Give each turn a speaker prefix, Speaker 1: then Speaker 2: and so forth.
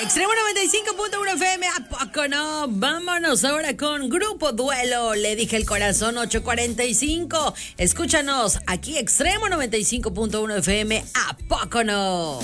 Speaker 1: Extremo 95.1 FM, ¿a poco no? Vámonos ahora con Grupo Duelo. Le dije el corazón 8:45. Escúchanos aquí, Extremo 95.1 FM, ¿a poco no?